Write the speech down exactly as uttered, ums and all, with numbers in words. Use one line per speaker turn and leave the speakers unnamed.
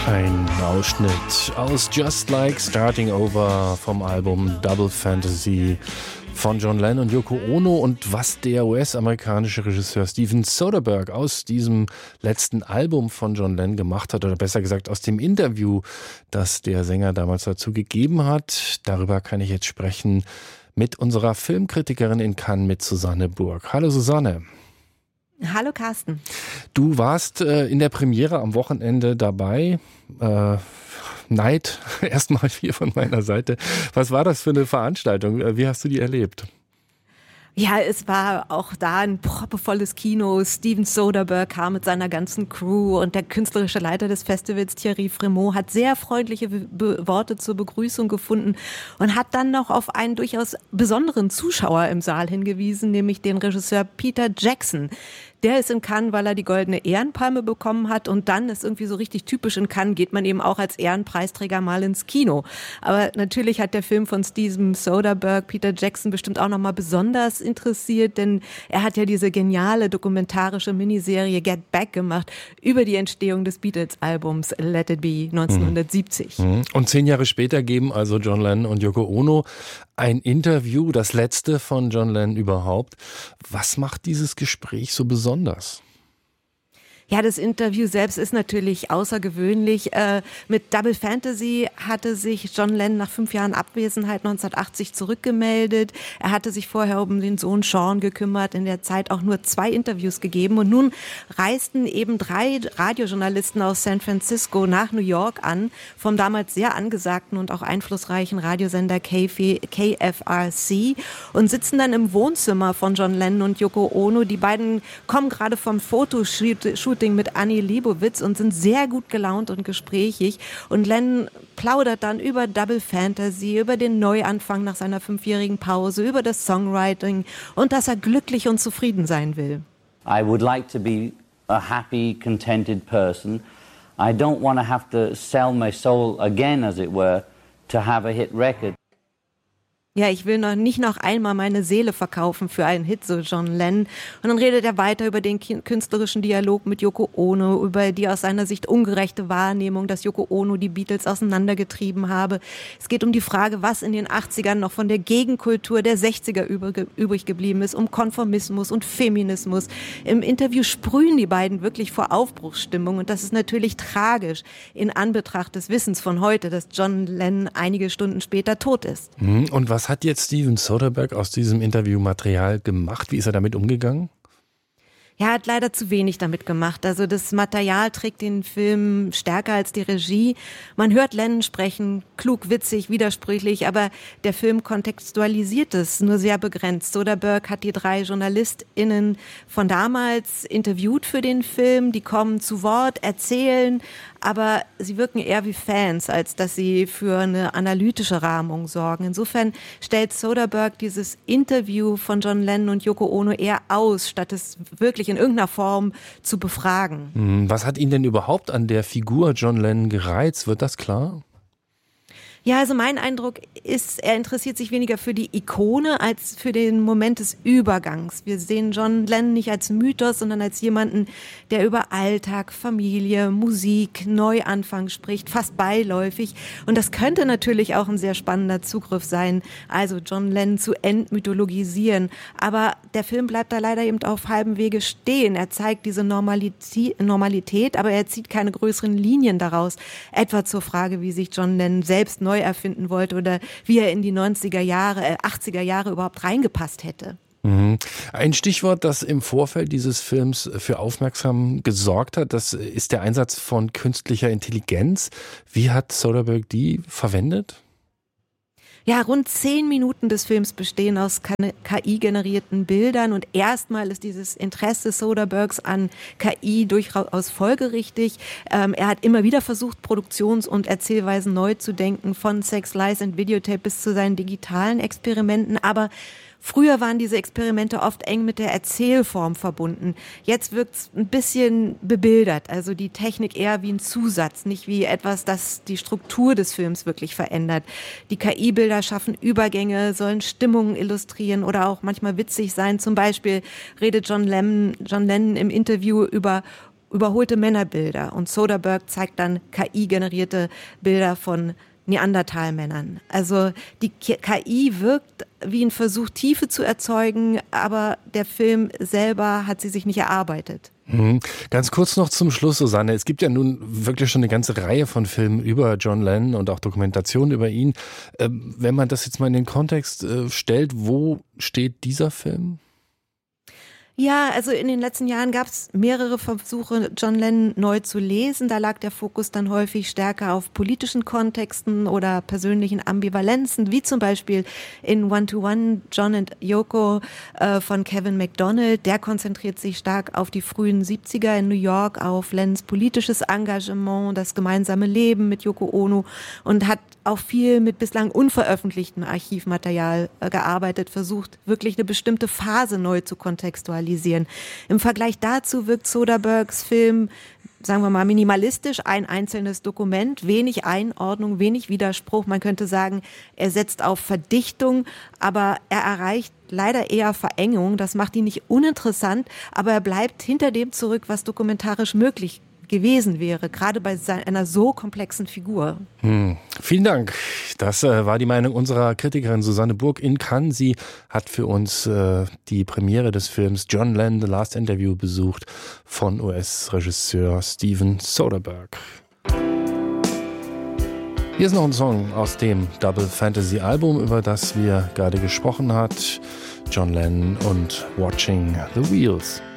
Ein Ausschnitt aus Just Like Starting Over vom Album Double Fantasy von John Lennon und Yoko Ono und was der U S-amerikanische Regisseur Steven Soderbergh aus diesem letzten Album von John Lennon gemacht hat, oder besser gesagt aus dem Interview, das der Sänger damals dazu gegeben hat. Darüber kann ich jetzt sprechen mit unserer Filmkritikerin in Cannes, mit Susanne Burg. Hallo Susanne.
Hallo Carsten.
Du warst äh, in der Premiere am Wochenende dabei. Äh, Neid, erstmal hier von meiner Seite. Was war das für eine Veranstaltung? Wie hast du die erlebt?
Ja, es war auch da ein proppevolles Kino. Steven Soderbergh kam mit seiner ganzen Crew und der künstlerische Leiter des Festivals, Thierry Frémaux, hat sehr freundliche Be- Worte zur Begrüßung gefunden und hat dann noch auf einen durchaus besonderen Zuschauer im Saal hingewiesen, nämlich den Regisseur Peter Jackson. Der ist in Cannes, weil er die Goldene Ehrenpalme bekommen hat, und dann ist irgendwie so richtig typisch, in Cannes geht man eben auch als Ehrenpreisträger mal ins Kino. Aber natürlich hat der Film von Steven Soderbergh Peter Jackson bestimmt auch nochmal besonders interessiert, denn er hat ja diese geniale dokumentarische Miniserie Get Back gemacht über die Entstehung des Beatles-Albums Let It Be neunzehnhundertsiebzig.
Und zehn Jahre später geben also John Lennon und Yoko Ono ein Interview, das letzte von John Lennon überhaupt. Was macht dieses Gespräch so besonders?
Ja, das Interview selbst ist natürlich außergewöhnlich. Äh, mit Double Fantasy hatte sich John Lennon nach fünf Jahren Abwesenheit neunzehnhundertachtzig zurückgemeldet. Er hatte sich vorher um den Sohn Sean gekümmert, in der Zeit auch nur zwei Interviews gegeben. Und nun reisten eben drei Radiojournalisten aus San Francisco nach New York an, vom damals sehr angesagten und auch einflussreichen Radiosender K F R C, und sitzen dann im Wohnzimmer von John Lennon und Yoko Ono. Die beiden kommen gerade vom Fotoshooting mit Annie Leibovitz und sind sehr gut gelaunt und gesprächig. Und Lennon plaudert dann über Double Fantasy, über den Neuanfang nach seiner fünfjährigen Pause, über das Songwriting und dass er glücklich und zufrieden sein will.
I would like to be a happy, contented person. I don't want to have to sell my soul again, as it were, to have a hit record.
Ja, ich will noch nicht noch einmal meine Seele verkaufen für einen Hit, so John Lennon. Und dann redet er weiter über den künstlerischen Dialog mit Yoko Ono, über die aus seiner Sicht ungerechte Wahrnehmung, dass Yoko Ono die Beatles auseinandergetrieben habe. Es geht um die Frage, was in den achtzigern noch von der Gegenkultur der sechziger übrig geblieben ist, um Konformismus und Feminismus. Im Interview sprühen die beiden wirklich vor Aufbruchsstimmung, und das ist natürlich tragisch in Anbetracht des Wissens von heute, dass John Lennon einige Stunden später tot ist.
Und was Was hat jetzt Steven Soderbergh aus diesem Interviewmaterial gemacht? Wie ist er damit umgegangen?
Er hat leider zu wenig damit gemacht. Also das Material trägt den Film stärker als die Regie. Man hört Lennon sprechen, klug, witzig, widersprüchlich, aber der Film kontextualisiert es nur sehr begrenzt. Soderbergh hat die drei JournalistInnen von damals interviewt für den Film. Die kommen zu Wort, erzählen, aber sie wirken eher wie Fans, als dass sie für eine analytische Rahmung sorgen. Insofern stellt Soderbergh dieses Interview von John Lennon und Yoko Ono eher aus, statt es wirklich in irgendeiner Form zu befragen.
Was hat ihn denn überhaupt an der Figur John Lennon gereizt? Wird das klar?
Ja, also mein Eindruck ist, er interessiert sich weniger für die Ikone als für den Moment des Übergangs. Wir sehen John Lennon nicht als Mythos, sondern als jemanden, der über Alltag, Familie, Musik, Neuanfang spricht, fast beiläufig. Und das könnte natürlich auch ein sehr spannender Zugriff sein, also John Lennon zu entmythologisieren. Aber der Film bleibt da leider eben auf halbem Wege stehen. Er zeigt diese Normalität, Normalität, aber er zieht keine größeren Linien daraus. Etwa zur Frage, wie sich John Lennon selbst neu erfinden wollte oder wie er in die neunziger Jahre, äh, achtziger Jahre überhaupt reingepasst hätte.
Mhm. Ein Stichwort, das im Vorfeld dieses Films für Aufmerksamkeit gesorgt hat, das ist der Einsatz von künstlicher Intelligenz. Wie hat Soderbergh die verwendet?
Ja, rund zehn Minuten des Films bestehen aus K I-generierten Bildern, und erstmal ist dieses Interesse Soderberghs an K I durchaus folgerichtig. Ähm, er hat immer wieder versucht, Produktions- und Erzählweisen neu zu denken, von Sex, Lies and Videotape bis zu seinen digitalen Experimenten, aber früher waren diese Experimente oft eng mit der Erzählform verbunden. Jetzt wirkt es ein bisschen bebildert, also die Technik eher wie ein Zusatz, nicht wie etwas, das die Struktur des Films wirklich verändert. Die K I-Bilder schaffen Übergänge, sollen Stimmungen illustrieren oder auch manchmal witzig sein. Zum Beispiel redet John Lennon, John Lennon im Interview über überholte Männerbilder und Soderbergh zeigt dann K I-generierte Bilder von Neandertalmännern. Also die K I wirkt wie ein Versuch, Tiefe zu erzeugen, aber der Film selber hat sie sich nicht erarbeitet.
Mhm. Ganz kurz noch zum Schluss, Susanne. Es gibt ja nun wirklich schon eine ganze Reihe von Filmen über John Lennon und auch Dokumentationen über ihn. Ähm, wenn man das jetzt mal in den Kontext äh, stellt, wo steht dieser Film?
Ja, also in den letzten Jahren gab es mehrere Versuche, John Lennon neu zu lesen. Da lag der Fokus dann häufig stärker auf politischen Kontexten oder persönlichen Ambivalenzen, wie zum Beispiel in One to One, John and Yoko äh, von Kevin MacDonald. Der konzentriert sich stark auf die frühen siebziger in New York, auf Lennons politisches Engagement, das gemeinsame Leben mit Yoko Ono und hat auch viel mit bislang unveröffentlichtem Archivmaterial äh, gearbeitet, versucht wirklich eine bestimmte Phase neu zu kontextualisieren. Im Vergleich dazu wirkt Soderberghs Film, sagen wir mal, minimalistisch, ein einzelnes Dokument, wenig Einordnung, wenig Widerspruch. Man könnte sagen, er setzt auf Verdichtung, aber er erreicht leider eher Verengung. Das macht ihn nicht uninteressant, aber er bleibt hinter dem zurück, was dokumentarisch möglich gewesen wäre, gerade bei einer so komplexen Figur.
Hm. Vielen Dank. Das äh, war die Meinung unserer Kritikerin Susanne Burg in Cannes. Sie hat für uns äh, die Premiere des Films John Lennon, The Last Interview besucht von U S-Regisseur Steven Soderbergh. Hier ist noch ein Song aus dem Double Fantasy Album, über das wir gerade gesprochen haben. John Lennon und Watching the Wheels.